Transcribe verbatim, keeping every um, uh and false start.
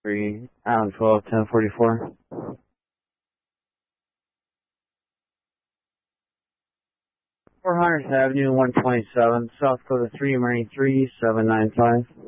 three, Island twelve, ten forty-four. four hundredth Avenue, one twenty-seven, South Dakota three, Marine three, seven nine five.